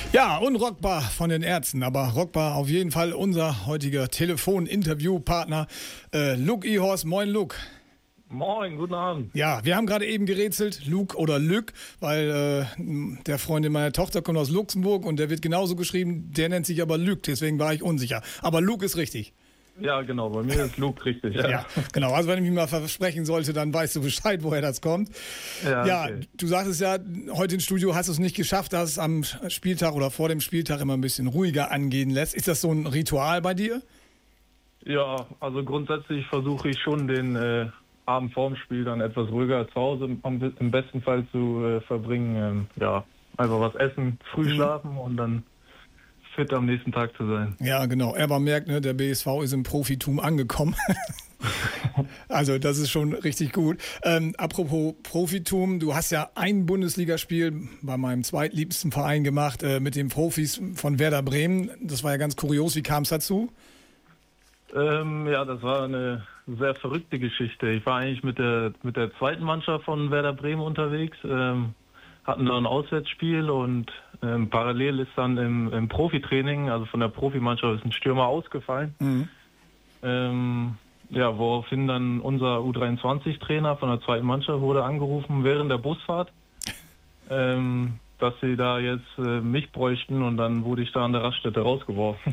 Ja, unrockbar von den Ärzten, aber rockbar auf jeden Fall unser heutiger Telefon-Interviewpartner Luke Ihorst. Moin, Luke. Moin, guten Abend. Ja, wir haben gerade eben gerätselt, Luke oder Lück, weil der Freundin meiner Tochter kommt aus Luxemburg und der wird genauso geschrieben, der nennt sich aber Lück, deswegen war ich unsicher. Aber Luke ist richtig. Ja, genau, bei mir ist Luke richtig. Ja, genau. Also wenn ich mich mal versprechen sollte, dann weißt du Bescheid, woher das kommt. Ja, okay. Du sagtest ja, heute im Studio hast du es nicht geschafft, dass es am Spieltag oder vor dem Spieltag immer ein bisschen ruhiger angehen lässt. Ist das so ein Ritual bei dir? Ja, also grundsätzlich versuche ich schon den Abend vorm Spiel dann etwas ruhiger zu Hause im besten Fall zu verbringen. Ja, einfach was essen, früh schlafen und dann fit am nächsten Tag zu sein. Ja, genau. Er merkt, ne, der BSV ist im Profitum angekommen. Also das ist schon richtig gut. Apropos Profitum, du hast ja ein Bundesligaspiel bei meinem zweitliebsten Verein gemacht mit den Profis von Werder Bremen. Das war ja ganz kurios. Wie kam es dazu? Ja, das war eine sehr verrückte Geschichte. Ich war eigentlich mit der zweiten Mannschaft von Werder Bremen unterwegs, hatten da ein Auswärtsspiel und parallel ist dann im Profitraining, also von der Profimannschaft, ist ein Stürmer ausgefallen. Mhm. Ja, woraufhin dann unser U23-Trainer von der zweiten Mannschaft wurde angerufen während der Busfahrt, dass sie da jetzt mich bräuchten und dann wurde ich da an der Raststätte rausgeworfen.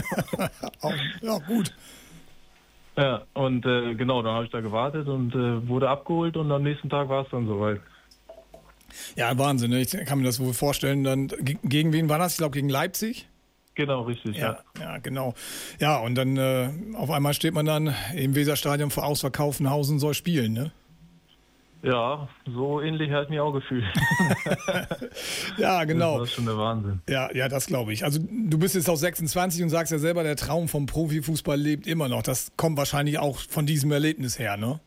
Ja, gut. Ja, und genau, dann habe ich da gewartet und wurde abgeholt und am nächsten Tag war es dann soweit. Ja, Wahnsinn, ne? Ich kann mir das wohl vorstellen. Dann gegen wen war das? Ich glaube, gegen Leipzig? Genau, richtig, ja. Ja, genau. Ja, und dann auf einmal steht man dann im Weserstadion vor ausverkauften Haus und soll spielen, ne? Ja, so ähnlich hat mich auch gefühlt. Ja, genau. Das war schon der Wahnsinn. Ja, das glaube ich. Also du bist jetzt auch 26 und sagst ja selber, der Traum vom Profifußball lebt immer noch. Das kommt wahrscheinlich auch von diesem Erlebnis her, ne?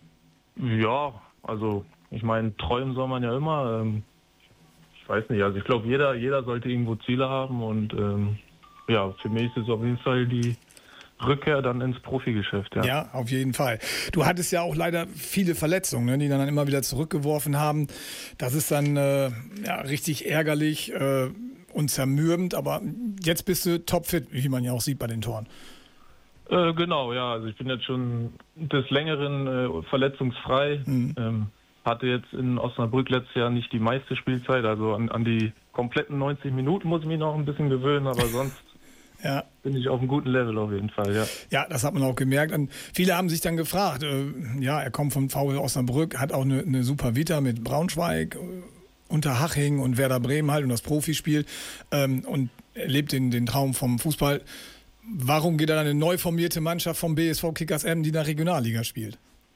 Ja, also ich meine, träumen soll man ja immer. Ich weiß nicht, also ich glaube, jeder sollte irgendwo Ziele haben und ja, für mich ist es auf jeden Fall die Rückkehr dann ins Profigeschäft, ja. Ja, auf jeden Fall. Du hattest ja auch leider viele Verletzungen, ne, die dann immer wieder zurückgeworfen haben. Das ist dann ja, richtig ärgerlich und zermürbend, aber jetzt bist du topfit, wie man ja auch sieht bei den Toren. Genau, ja. Also ich bin jetzt schon des Längeren verletzungsfrei. Hatte jetzt in Osnabrück letztes Jahr nicht die meiste Spielzeit, also an die kompletten 90 Minuten muss ich mich noch ein bisschen gewöhnen, aber sonst ja, bin ich auf einem guten Level auf jeden Fall, ja. Ja, das hat man auch gemerkt. Und viele haben sich dann gefragt, ja, er kommt vom VfL Osnabrück, hat auch eine super Vita mit Braunschweig, Unterhaching und Werder Bremen halt und das Profispiel und lebt den Traum vom Fußball. Warum geht er dann eine neu formierte Mannschaft vom BSV Kickers Emden, die in der Regionalliga spielt?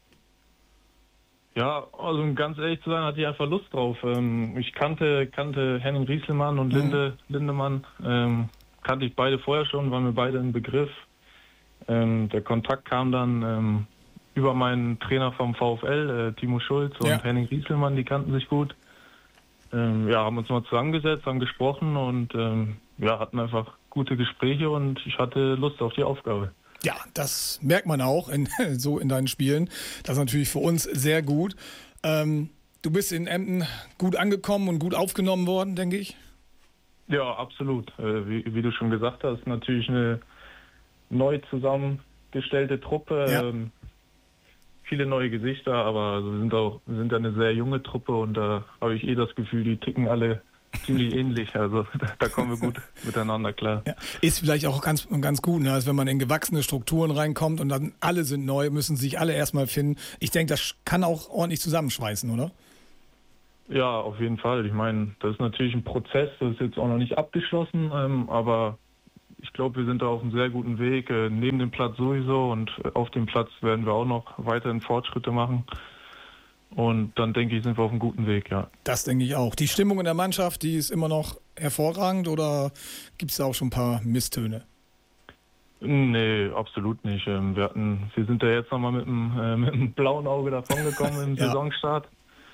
Ja, also um ganz ehrlich zu sein, hatte ich einfach Lust drauf. Ich kannte Henning Rieselmann und Lindemann, kannte ich beide vorher schon, waren mir beide ein Begriff. Der Kontakt kam dann über meinen Trainer vom VfL, Timo Schulz und Henning Rieselmann, die kannten sich gut. Ja, haben uns mal zusammengesetzt, haben gesprochen und ja, hatten einfach gute Gespräche und ich hatte Lust auf die Aufgabe. Ja, das merkt man auch in deinen Spielen. Das ist natürlich für uns sehr gut. Du bist in Emden gut angekommen und gut aufgenommen worden, denke ich. Ja, absolut. Wie du schon gesagt hast, natürlich eine neu zusammengestellte Truppe. Ja. Viele neue Gesichter, aber wir sind ja eine sehr junge Truppe und da habe ich das Gefühl, die ticken alle ziemlich ähnlich, also da kommen wir gut miteinander klar. Ja. Ist vielleicht auch ganz gut, ne? Also wenn man in gewachsene Strukturen reinkommt und dann alle sind neu, müssen sich alle erstmal finden. Ich denke, das kann auch ordentlich zusammenschweißen, oder? Ja, auf jeden Fall. Ich meine, das ist natürlich ein Prozess, das ist jetzt auch noch nicht abgeschlossen, aber ich glaube, wir sind da auf einem sehr guten Weg, neben dem Platz sowieso und auf dem Platz werden wir auch noch weiterhin Fortschritte machen. Und dann denke ich, sind wir auf einem guten Weg, ja. Das denke ich auch. Die Stimmung in der Mannschaft, die ist immer noch hervorragend oder gibt es da auch schon ein paar Misstöne? Nee, absolut nicht. Wir sind da jetzt nochmal mit einem blauen Auge davongekommen im Saisonstart.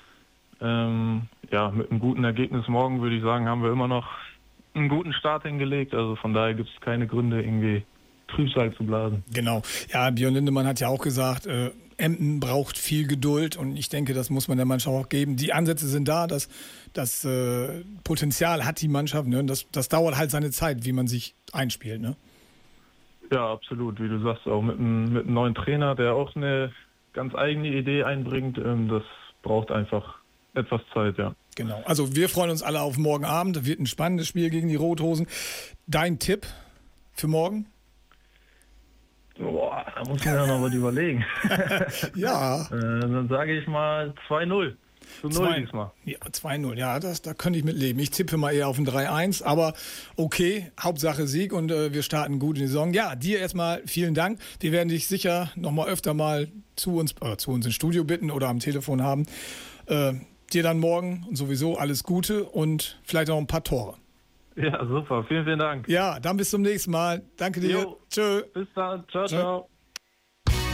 Ja, mit einem guten Ergebnis morgen würde ich sagen, haben wir immer noch einen guten Start hingelegt. Also von daher gibt es keine Gründe, irgendwie Trübsal zu blasen. Genau. Ja, Björn Lindemann hat ja auch gesagt, Emden braucht viel Geduld und ich denke, das muss man der Mannschaft auch geben. Die Ansätze sind da, das Potenzial hat die Mannschaft, ne? Das dauert halt seine Zeit, wie man sich einspielt. Ne? Ja, absolut. Wie du sagst, auch mit einem neuen Trainer, der auch eine ganz eigene Idee einbringt, das braucht einfach etwas Zeit, ja. Genau. Also wir freuen uns alle auf morgen Abend. Das wird ein spannendes Spiel gegen die Rothosen. Dein Tipp für morgen? Boah, da muss man ja noch was überlegen. Ja. Dann sage ich mal 2-0. Zu 0 diesmal. Ja, 2-0. Ja, da könnte ich mit leben. Ich tippe mal eher auf ein 3-1, aber okay, Hauptsache Sieg und wir starten gut in die Saison. Ja, dir erstmal vielen Dank. Wir werden dich sicher noch mal öfter mal zu uns ins Studio bitten oder am Telefon haben. Dir dann morgen und sowieso alles Gute und vielleicht auch ein paar Tore. Ja, super. Vielen, vielen Dank. Ja, dann bis zum nächsten Mal. Danke dir. Jo. Tschö. Bis dann. Ciao, ciao.